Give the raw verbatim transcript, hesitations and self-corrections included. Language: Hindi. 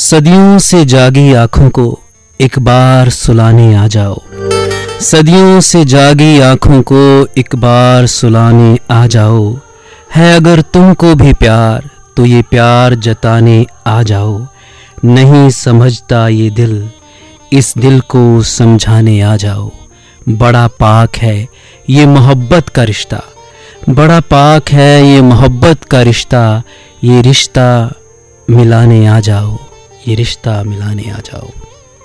सदियों से जागी आंखों को एक बार सुलाने आ जाओ। सदियों से जागी आंखों को एक बार सुलाने आ जाओ। है अगर तुमको भी प्यार तो ये प्यार जताने आ जाओ। नहीं समझता ये दिल, इस दिल को समझाने आ जाओ। बड़ा पाक है ये मोहब्बत का रिश्ता, बड़ा पाक है ये मोहब्बत का रिश्ता। ये रिश्ता मिलाने आ जाओ, ये रिश्ता मिलाने आ जाओ।